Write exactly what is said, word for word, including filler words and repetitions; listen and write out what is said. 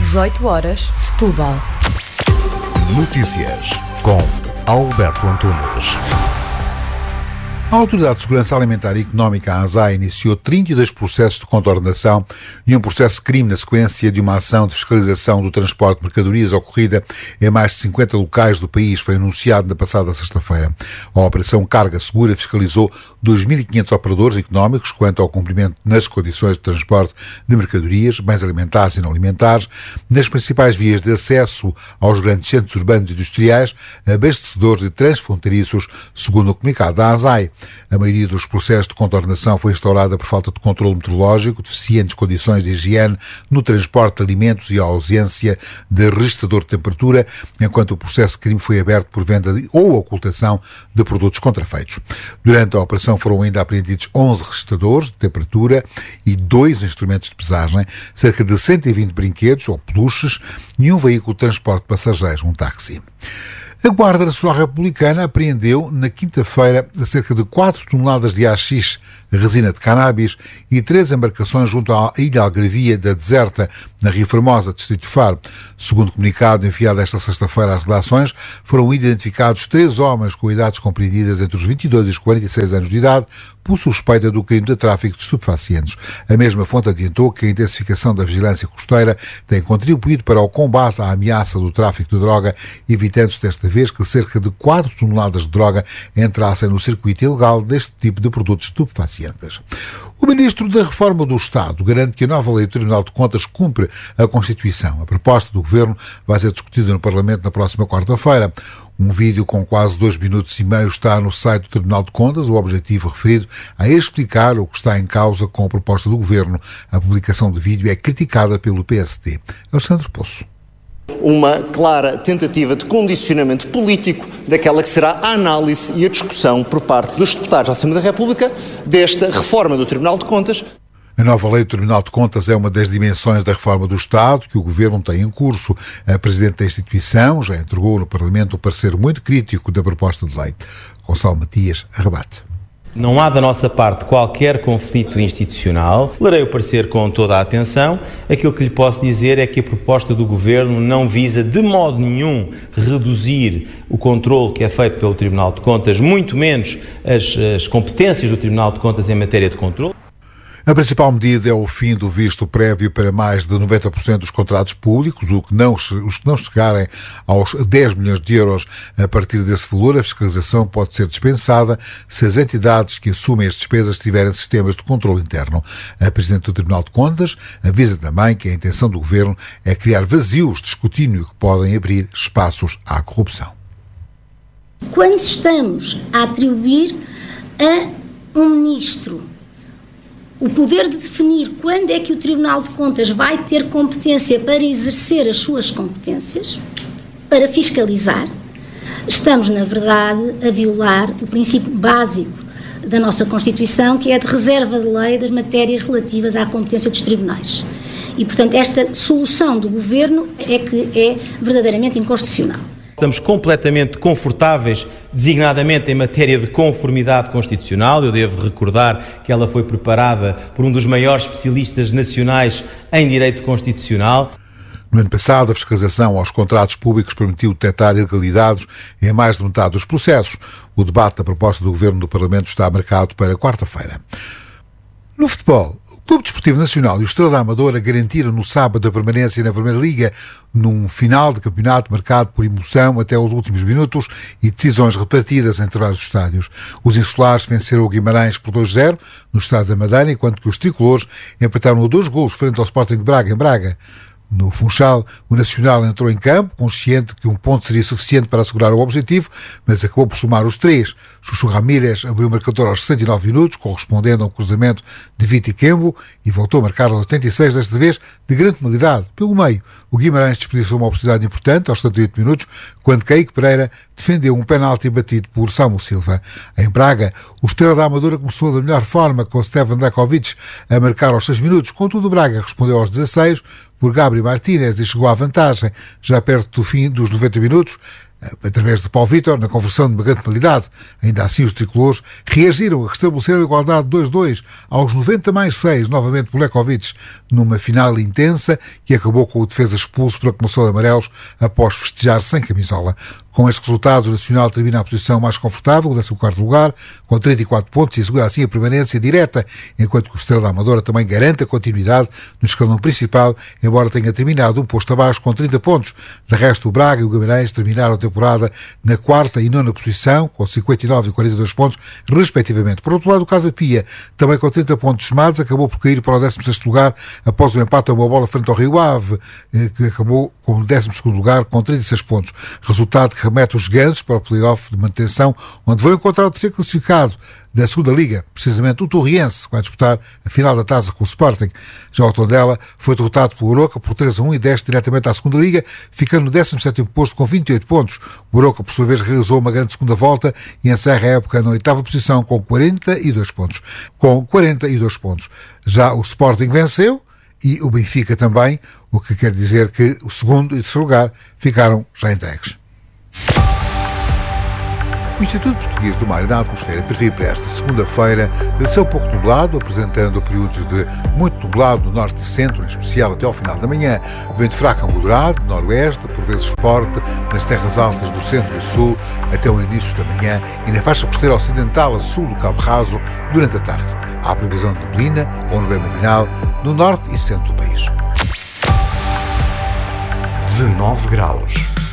dezoito horas, Setúbal. Notícias com Alberto Antunes. A Autoridade de Segurança Alimentar e Económica, a ASAI, iniciou trinta e dois processos de contornação e um processo de crime na sequência de uma ação de fiscalização do transporte de mercadorias ocorrida em mais de cinquenta locais do país. Foi anunciado na passada sexta-feira. A Operação Carga Segura fiscalizou dois mil e quinhentos operadores económicos quanto ao cumprimento nas condições de transporte de mercadorias, bens alimentares e não alimentares, nas principais vias de acesso aos grandes centros urbanos e industriais, abastecedores e transfronteiriços, segundo o comunicado da ASAI. A maioria dos processos de contornação foi instaurada por falta de controle meteorológico, deficientes condições de higiene no transporte de alimentos e a ausência de registrador de temperatura, enquanto o processo de crime foi aberto por venda de, ou ocultação de produtos contrafeitos. Durante a operação foram ainda apreendidos onze registradores de temperatura e dois instrumentos de pesagem, cerca de cento e vinte brinquedos ou peluches e um veículo de transporte de passageiros, um táxi. A Guarda Nacional Republicana apreendeu na quinta-feira cerca de quatro toneladas de haxixe, resina de cannabis e três embarcações junto à ilha Algarvia da Deserta, na Ria Formosa, distrito de Faro. Segundo o comunicado enviado esta sexta-feira às redações, foram identificados três homens com idades compreendidas entre os vinte e dois e os quarenta e seis anos de idade por suspeita do crime de tráfico de estupefacientes. A mesma fonte adiantou que a intensificação da vigilância costeira tem contribuído para o combate à ameaça do tráfico de droga, evitando-se desta vez que cerca de quatro toneladas de droga entrassem no circuito ilegal deste tipo de produtos estupefacientes. O Ministro da Reforma do Estado garante que a nova lei do Tribunal de Contas cumpre a Constituição. A proposta do Governo vai ser discutida no Parlamento na próxima quarta-feira. Um vídeo com quase dois minutos e meio está no site do Tribunal de Contas. O objetivo referido é explicar o que está em causa com a proposta do Governo. A publicação de vídeo é criticada pelo P S D. Alexandre Poço. Uma clara tentativa de condicionamento político daquela que será a análise e a discussão por parte dos deputados da Assembleia da República desta reforma do Tribunal de Contas. A nova lei do Tribunal de Contas é uma das dimensões da reforma do Estado que o Governo tem em curso. A Presidente da instituição já entregou no Parlamento um parecer muito crítico da proposta de lei. Gonçalo Matias rebate. Não há da nossa parte qualquer conflito institucional. Lerei o parecer com toda a atenção. Aquilo que lhe posso dizer é que a proposta do Governo não visa de modo nenhum reduzir o controle que é feito pelo Tribunal de Contas, muito menos as, as competências do Tribunal de Contas em matéria de controle. A principal medida é o fim do visto prévio para mais de noventa por cento dos contratos públicos, o que não, os que não chegarem aos dez milhões de euros a partir desse valor. A fiscalização pode ser dispensada se as entidades que assumem as despesas tiverem sistemas de controle interno. A Presidente do Tribunal de Contas avisa também que a intenção do Governo é criar vazios de escrutínio que podem abrir espaços à corrupção. Quando estamos a atribuir a um ministro o poder de definir quando é que o Tribunal de Contas vai ter competência para exercer as suas competências, para fiscalizar, estamos, na verdade, a violar o princípio básico da nossa Constituição, que é a de reserva de lei das matérias relativas à competência dos tribunais. E, portanto, esta solução do Governo é que é verdadeiramente inconstitucional. Estamos completamente confortáveis, designadamente em matéria de conformidade constitucional. Eu devo recordar que ela foi preparada por um dos maiores especialistas nacionais em direito constitucional. No ano passado, a fiscalização aos contratos públicos permitiu detectar ilegalidades em mais de metade dos processos. O debate da proposta do Governo do Parlamento está marcado para quarta-feira. No futebol, o Clube Desportivo Nacional e o Estrela da Amadora garantiram no sábado a permanência na Primeira Liga, num final de campeonato marcado por emoção até os últimos minutos e decisões repartidas entre vários estádios. Os insulares venceram o Guimarães por dois a zero no estádio da Madeira, enquanto que os tricolores empataram a dois golos frente ao Sporting de Braga, em Braga. No Funchal, o Nacional entrou em campo, consciente que um ponto seria suficiente para assegurar o objetivo, mas acabou por somar os três. Chuchu Ramírez abriu o marcador aos sessenta e nove minutos, correspondendo a um cruzamento de Viti Kembo, e voltou a marcar aos oitenta e seis, desta vez de grande penalidade. Pelo meio, o Guimarães desperdiçou uma oportunidade importante aos setenta e oito minutos, quando Kaique Pereira defendeu um penalti batido por Samu Silva. Em Braga, o Estrela da Amadora começou da melhor forma, com Stevan Dakovic a marcar aos seis minutos. Contudo, o Braga respondeu aos dezasseis por Gabriel Martínez e chegou à vantagem já perto do fim dos noventa minutos. através de Paulo Vítor, na conversão de uma grande penalidade. Ainda assim, os tricolores reagiram a restabelecer a igualdade dois a dois aos noventa mais seis, novamente por Lekovic, numa final intensa que acabou com o defesa expulso por acumulação de amarelos após festejar sem camisola. Com estes resultados, o Nacional termina a posição mais confortável, o décimo quarto lugar, com trinta e quatro pontos e assegura assim a permanência direta, enquanto que o Estrela da Amadora também garante a continuidade no escalão principal, embora tenha terminado um posto abaixo com trinta pontos. De resto, o Braga e o Guimarães terminaram a temporada na quarta e nona posição, com cinquenta e nove e quarenta e dois pontos, respectivamente. Por outro lado, o Casa Pia, também com trinta pontos somados, acabou por cair para o décimo sexto lugar após o empate a uma bola frente ao Rio Ave, que acabou com o décimo segundo lugar com trinta e seis pontos. Resultado que remete os gansos para o play-off de manutenção, onde vão encontrar o terceiro classificado da segunda Liga, precisamente o Torriense, que vai disputar a final da taça com o Sporting. Já o Tondela foi derrotado pelo Oroca por três a um e desce diretamente à segunda Liga, ficando no décimo sétimo posto com vinte e oito pontos. O Oroca, por sua vez, realizou uma grande segunda volta e encerra a época na oitava posição com quarenta e dois pontos. Com quarenta e dois pontos. Já o Sporting venceu e o Benfica também, o que quer dizer que o segundo e terceiro lugar ficaram já entregues. O Instituto Português do Mar e da Atmosfera prevê para esta segunda-feira céu pouco nublado, apresentando períodos de muito nublado no norte e centro, em especial até ao final da manhã. Vento fraco a moderado, noroeste, por vezes forte, nas terras altas do centro e sul, até o início da manhã, e na faixa costeira ocidental a sul do Cabo Raso, durante a tarde. Há previsão de neblina ou nevoeiro matinal no norte e centro do país. dezanove graus.